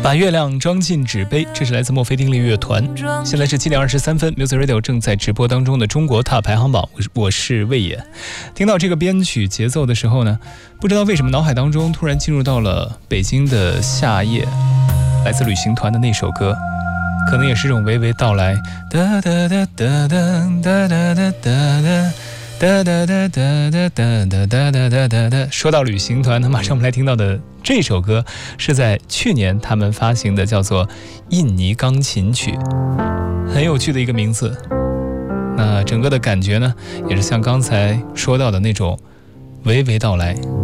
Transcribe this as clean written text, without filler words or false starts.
把月亮装进纸杯，这是来自墨菲定律乐团。现在是7点23分 ，Music Radio 正在直播当中的中国踏排行榜，我是魏野。听到这个编曲节奏的时候呢，不知道为什么脑海当中突然进入到了北京的夏夜，来自旅行团的那首歌，可能也是这种娓娓道来。哒哒哒哒哒哒哒哒哒。哒哒哒哒哒哒哒哒哒哒哒。说到旅行团呢，马上我们来听到的这首歌是在去年他们发行的，叫做《印尼钢琴曲》，很有趣的一个名字。那整个的感觉呢，也是像刚才说到的那种娓娓道来。